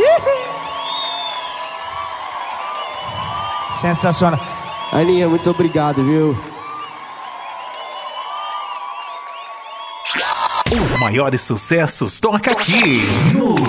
Sensacional. Aninha, muito obrigado, viu? Os maiores sucessos toca aqui no